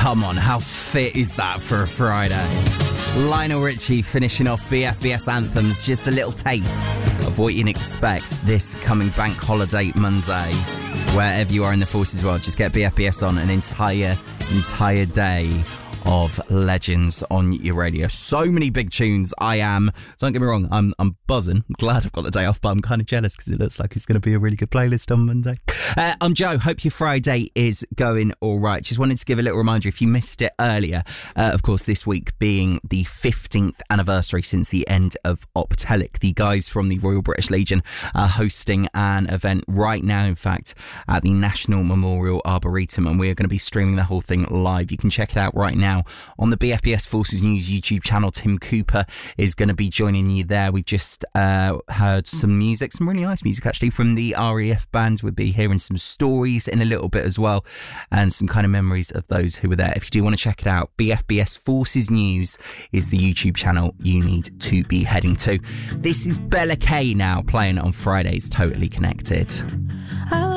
Come on, how fit is that for a Friday? Lionel Richie finishing off BFBS anthems, just a little taste of what you can expect this coming bank holiday Monday. Wherever you are in the Forces world, just get BFBS on an entire day of legends on your radio. So many big tunes. Don't get me wrong, I'm buzzing. I'm glad I've got the day off, but I'm kind of jealous because it looks like it's going to be a really good playlist on Monday. I'm Joe. Hope your Friday is going all right. Just wanted to give a little reminder if you missed it earlier. Of course, this week being the 15th anniversary since the end of Optelic. The guys from the Royal British Legion are hosting an event right now, in fact, at the National Memorial Arboretum, and we're going to be streaming the whole thing live. You can check it out right now on the BFBS Forces News YouTube channel. Tim Cooper is going to be joining you there. We've just heard some music, some really nice music actually from the RAF band. We'll be hearing some stories in a little bit as well, and some kind of memories of those who were there. If you do want to check it out, BFBS Forces News is the YouTube channel you need to be heading to. This is Bella K now, playing on Fridays Totally Connected.